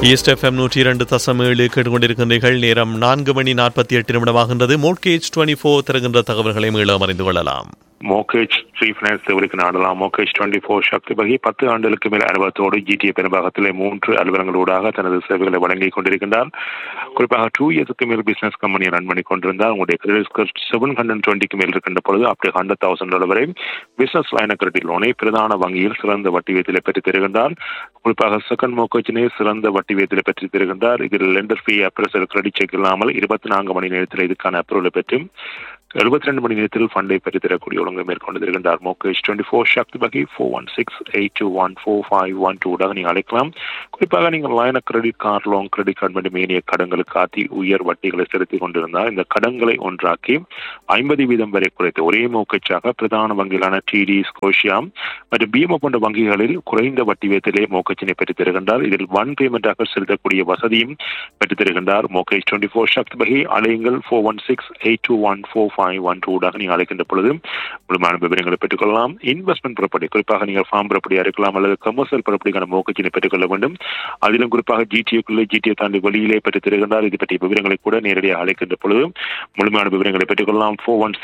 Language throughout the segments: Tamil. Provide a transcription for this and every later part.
ஈஸ்ட் எஃப்எம் 102.7 கேட்டுக்கொண்டிருக்கின்றீர்கள். நேரம் 4:48 மோர்கேஜ் 24 தருகின்ற தகவல்களை மீளம் அறிந்து கொள்ளலாம். மோர்கேஜ் ரீஃபைனான்ஸ் சேவைக்கு நாடலாம். மோர்கேஜ் 24 சக்தி வகை 10 ஆண்டுகளுக்கு மேல் அனுபவத்தோடு ஜிடிஏ பெரும்பாகத்திலே 3 அலுவலங்களூடாக தனது சேவைகளை வழங்கிக் கொண்டிருக்கின்றார். குறிப்பாக 2 இயர்ஸுக்கு மேல் பிசினஸ் கம்பெனியை ரன் பண்ணி கொண்டிருந்தார். உங்களுடைய கிரெடிட் ஸ்கோர் 720க்கு மேல் இருக்கின்ற பொழுது up to $100,000 வரை பிசினஸ் லைன் கிரெடிட் லோனை பிரதான வங்கியில் சிறந்த வட்டி வீதத்திலே பெற்றுத் தருகின்றார். குறிப்பாக செகண்ட் மோர்கேஜினை சிறந்த வட்டி வீதத்திலே பெற்றுத் தருகின்றார். இதில் லெண்டர் ஃபீ அப்ரசல் கிரெடிட் செக் இல்லாமல் 24 மணி நேரத்தில் இதுக்கான அப்ரூவலை பெற்று 72 மணி நேரத்தில் ஃபண்டை பெற்றுத்தரக்கூடிய ஒழுங்கை மேற்கொண்டிருக்கின்றார். மோர்கேஜ் 24 சக்தி வகை 416-821-4512 நீங்கள் அழைக்கலாம். குறிப்பாக நீங்கள் line credit card loan credit card மற்றும் ஏனைய கடன்களுக்கு அதி உயர் வட்டிகளை செலுத்திக் கொண்டிருந்தால் இந்த கடன்களை ஒன்றாக்கி 50% வரை குறைத்து ஒரே மோர்கேஜாக பிரதான வங்கிகளான டிடி, ஸ்கோஷியா மற்றும் பிஎம்ஓ போன்ற வங்கிகளில் குறைந்த வட்டி வீதத்திலே மோர்கேஜினை பெற்றுத் தருகின்றார். இதில் ஒன் பேமெண்டாக செலுத்தக்கூடிய வசதியும் பெற்றுத் தருகின்றார். மோர்கேஜ் 24 சக்தி வகை அலையுங்கள் 416-821-4512 நீங்கள் அழைக்கின்ற பொழுது முழுமையான விவரங்களை பெற்றுக்கொள்ளலாம். இன்வெஸ்ட்மெண்ட் ப்ராப்பர்ட்டி குறிப்பாக நீங்கள் ஃபார்ம் ப்ராப்பர்ட்டியாக இருக்கலாம் அல்லது கமர்ஷியல் ப்ராப்பர்ட்டிக்கான மோர்கேஜினை பெற்றுக்கொள்ள வேண்டும். அதிலும் குறிப்பாக ஜிடிஏ தாண்டி வெளியிலே பெற்றுத் தருகின்றார். இது பற்றிய விவரங்களை கூட நேரடியாக அழைக்கின்ற பொழுது முழுமையான விவரங்களை பெற்றுக்கொள்ளலாம்.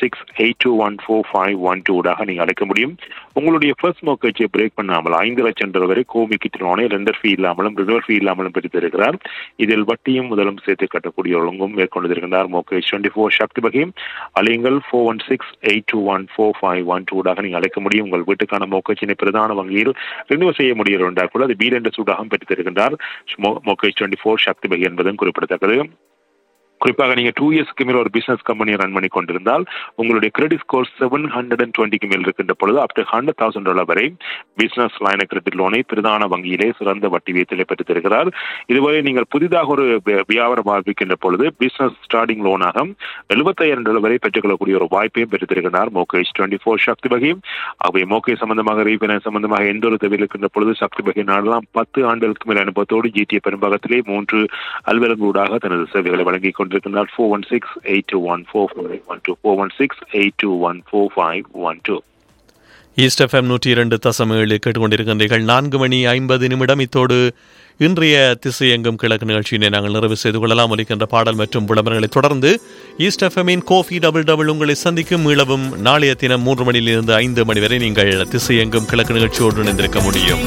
416-821-4512 நீங்கள் அழைக்க முடியும். உங்களுடைய ஃபர்ஸ்ட் மோர்கேஜை பிரேக் பண்ணாமல் $5 லட்சம் வரை கோமிக்கிட்டு லோனை லெண்டர் ஃபீ இல்லாமலும் ரினிவல் ஃபீ இல்லாமலும் பெற்றுத் தருகிறார். இதில் வட்டியும் முதலும் சேர்த்து கட்டக்கூடிய ஒழுங்கும் மேற்கொண்டிருக்கிறார். மோர்கேஜ் 24 சக்தி வகை அலையுங்கள் 416-821-4512 நீங்கள் அழைக்க முடியும். உங்கள் வீட்டுக்கான மோர்கேஜினை பிரதான வங்கியில் ரினியூவல் செய்ய முடியும் என்றால் கூட அது வீடு என்ற சூடாகவும் பெற்றுத் தருகின்றார். மோர்கேஜ் 24 சக்தி வகை என்பதும் குறிப்பிடத்தக்கது. குறிப்பாக நீங்கள் 2 இயர்ஸ்க்கு மேல் ஒரு பிசினஸ் கம்பெனியை ரன் பண்ணி கொண்டிருந்தால் உங்களுடைய கிரெடிட் ஸ்கோர் 720க்கு மேல் இருக்கின்ற பொழுது up to $100,000 வரை பிசினஸ் லைன் கிரெடிட் லோனை பிரதான வங்கியிலே சிறந்த வட்டி வீதத்திலே பெற்றுத் தருகிறார். இதுவரை நீங்கள் புதிதாக ஒரு வியாபாரம் ஆரம்பிக்கின்ற பொழுது பிசினஸ் ஸ்டார்டிங் லோனாக $75,000 வரை பெற்றுக்கொள்ளக்கூடிய ஒரு வாய்ப்பையும் பெற்றுத் தருகிறார். மோர்கேஜ் 24 சக்தி வகை அவை மோர்கேஜ் சம்பந்தமாக ரீஃபைனான்ஸ் சம்பந்தமாக எந்த ஒரு தேவையில் இருக்கின்ற பொழுது சக்தி வகை நாடலாம். 10 ஆண்டுகளுக்கு மேல் அனுபவத்தோடு ஜிடிஏ பெரும்பாகத்திலே 3 அலுவலங்களூடாக தனது சேவைகளை வழங்கிக் கொண்டிருக்கிறார். 416-821-4512 416-821-4512. ஈஸ்ட் எஃப்எம் 102.7 கேட்டுக்கொண்டிருக்கின்றீர்கள். 4:50 இத்தோடு இன்றைய திசை எங்கும் கிழக்கு நிகழ்ச்சியினை நாங்கள் நிறைவு செய்து கொள்ளலாம். ஒலிக்கின்ற பாடல் மற்றும் விளம்பரங்களை தொடர்ந்து ஈஸ்ட் எஃப்எம்மின் கோஃபி டபுள் உங்களை சந்திக்கும். மீளவும் நாளைய தினம் 3 மணியிலிருந்து 5 மணி வரை நீங்கள் திசை எங்கும் கிழக்கு நிகழ்ச்சியோடு இணைந்திருக்க முடியும்.